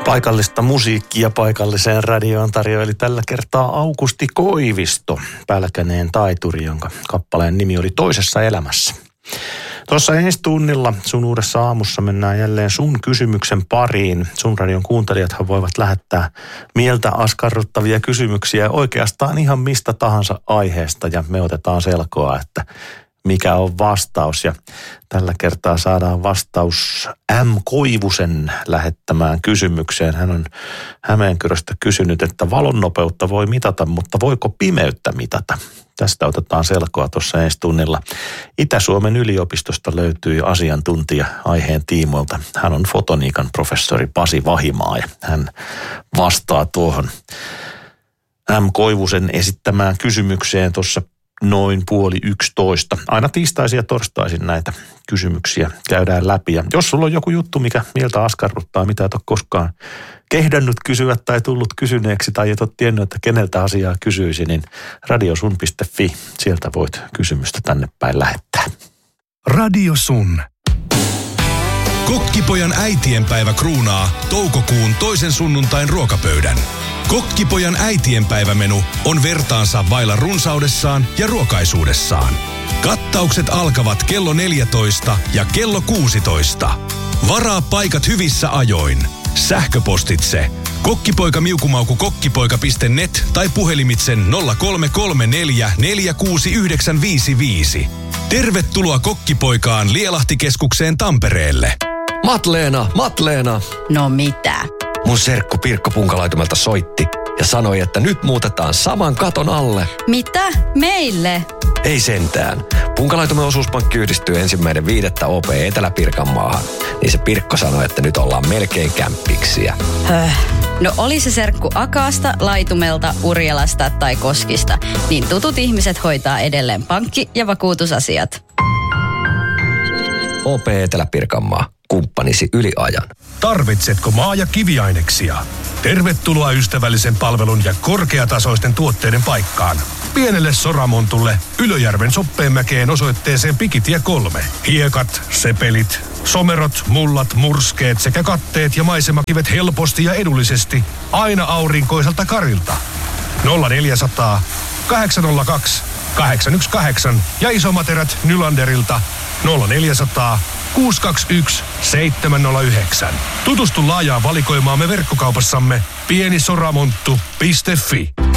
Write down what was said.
Paikallista musiikkia paikalliseen radioon tarjoili tällä kertaa Aukusti Koivisto, Pälkäneen taituri, jonka kappaleen nimi oli Toisessa elämässä. Tuossa ensi tunnilla sun uudessa aamussa mennään jälleen sun kysymyksen pariin. Sun radion kuuntelijathan voivat lähettää mieltä askarruttavia kysymyksiä oikeastaan ihan mistä tahansa aiheesta ja me otetaan selkoa, että mikä on vastaus. Ja tällä kertaa saadaan vastaus M. Koivusen lähettämään kysymykseen. Hän on Hämeenkyröstä kysynyt, että valonnopeutta voi mitata, mutta voiko pimeyttä mitata? Tästä otetaan selkoa tuossa ensi tunnilla. Itä-Suomen yliopistosta löytyy asiantuntija aiheen tiimoilta. Hän on fotoniikan professori Pasi Vahimaa ja hän vastaa tuohon M. Koivusen esittämään kysymykseen tuossa noin 10:30. Aina tiistaisin ja torstaisin näitä kysymyksiä käydään läpi. Ja jos sulla on joku juttu, mikä mieltä askarruttaa, mitä et ole koskaan kehdannut kysyä tai tullut kysyneeksi tai et ole tiennyt, että keneltä asiaa kysyisi, niin radiosun.fi, sieltä voit kysymystä tänne päin lähettää. Radio Sun. Kokkipojan äitienpäivä kruunaa toukokuun toisen sunnuntain ruokapöydän. Kokkipojan äitienpäivämenu on vertaansa vailla runsaudessaan ja ruokaisuudessaan. Kattaukset alkavat kello 14 ja kello 16. Varaa paikat hyvissä ajoin. Sähköpostitse kokkipoikamiukumauku.kokkipoika.net tai puhelimitsen 0334 469955. Tervetuloa Kokkipoikaan Lielahtikeskukseen Tampereelle. Matleena. No mitä? Mun serkku Pirkko Punkalaitumelta soitti ja sanoi, että nyt muutetaan saman katon alle. Mitä? Meille? Ei sentään. Punkalaitumen osuuspankki yhdistyy 1.5. OP Etelä-Pirkanmaahan. Niin se Pirkko sanoi, että nyt ollaan melkein kämppiksiä. No oli se serkku Akaasta, Laitumelta, Urjalasta tai Koskista, niin tutut ihmiset hoitaa edelleen pankki- ja vakuutusasiat. OP Etelä-Pirkanmaa. Kumppanisi yli ajan. Tarvitsetko maa- ja kiviaineksia? Tervetuloa ystävällisen palvelun ja korkeatasoisten tuotteiden paikkaan. Pienelle Soramontulle Ylöjärven Soppeenmäkeen osoitteeseen Pikitie 3. Hiekat, sepelit, somerot, mullat, murskeet sekä katteet ja maisemakivet helposti ja edullisesti aina aurinkoiselta karilta. 0400 802 818 ja isomaterät Nylanderilta 0400 621 709. Tutustu laajaan valikoimaamme verkkokaupassamme pienisoramonttu.fi.